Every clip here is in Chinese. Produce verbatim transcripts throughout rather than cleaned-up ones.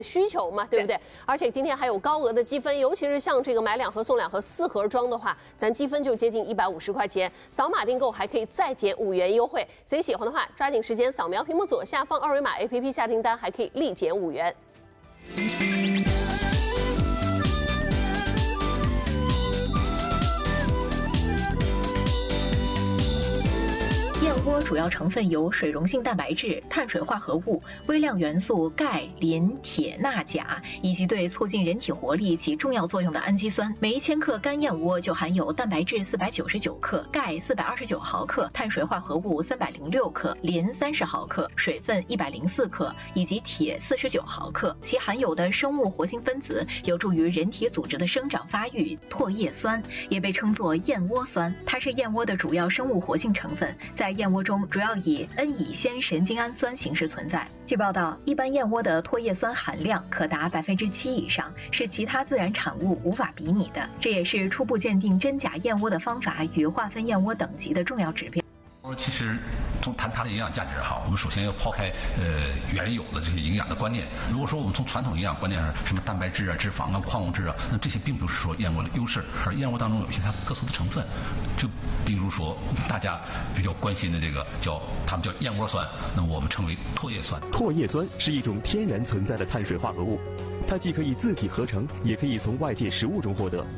需求嘛，对不对？对而且今天还有高额的积分，尤其是像这个买两盒送两盒四盒装的话，咱积分就接近一百五十块钱，扫码订购还可以再减五元优惠。所以喜欢的话，抓紧时间扫描屏幕左下方二维码 A P P 下订单，还可以立减五元。 燕窝主要成分有水溶性蛋白质、碳水化合物、微量元素钙、磷、铁、钠、钾，以及对促进人体活力起重要作用的氨基酸。每一千克干燕窝就含有蛋白质四百九十九克、钙四百二十九毫克、碳水化合物三百零六克、磷三十毫克、水分一百零四克以及铁四十九毫克。其含有的生物活性分子有助于人体组织的生长发育。唾液酸也被称作燕窝酸，它是燕窝的主要生物活性成分，在燕窝中主要以 N 乙酰神经氨酸形式存在。据报道，一般燕窝的唾液酸含量可达百分之七以上，是其他自然产物无法比拟的。这也是初步鉴定真假燕窝的方法与划分燕窝等级的重要指标。 其实从谈它的营养价值哈，我们首先要抛开呃原有的这些营养的观念。如果说我们从传统营养观念上，什么蛋白质啊、脂肪啊、矿物质啊，那这些并不是说燕窝的优势，而燕窝当中有一些它特殊的成分，就比如说大家比较关心的这个叫他们叫燕窝酸，那么我们称为唾液酸。 唾液酸是一种天然存在的碳水化合物，它既可以自体合成，也可以从外界食物中获得。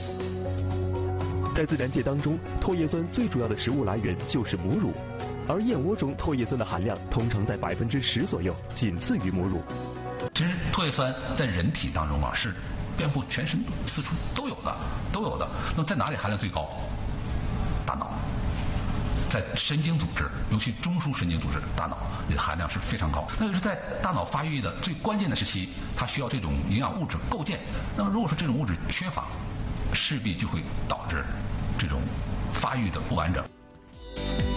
在自然界当中，唾液酸最主要的食物来源就是母乳，而燕窝中唾液酸的含量通常在百分之十左右，仅次于母乳。 其实唾液酸在人体当中啊是遍布全身四处都有的，都有的。那么在哪里含量最高？大脑，在神经组织，尤其中枢神经组织，大脑里的含量是非常高。那就是在大脑发育的最关键的时期，它需要这种营养物质构建。那么如果说这种物质缺乏，势必就会导致这种发育的不完整。